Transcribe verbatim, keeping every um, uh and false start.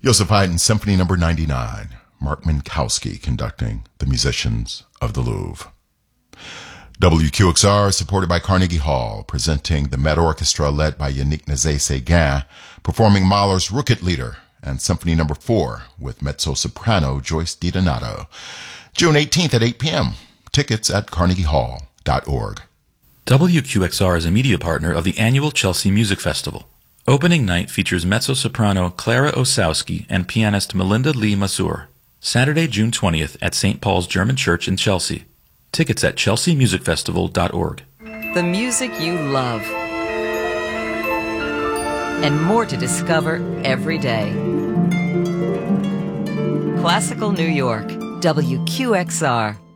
Joseph Haydn, Symphony Number ninety-nine. Mark Minkowski conducting The Musicians of the Louvre. W Q X R, supported by Carnegie Hall, presenting the Met Orchestra led by Yannick Nézet-Séguin, performing Mahler's Rückert-Lieder and Symphony Number four with mezzo-soprano Joyce DiDonato. June eighteenth at eight p.m. Tickets at carnegie hall dot org. W Q X R is a media partner of the annual Chelsea Music Festival. Opening night features mezzo-soprano Clara Osowski and pianist Melinda Lee Mazur. Saturday, June twentieth at Saint Paul's German Church in Chelsea. Tickets at chelsea music festival dot org. The music you love. And more to discover every day. Classical New York, W Q X R.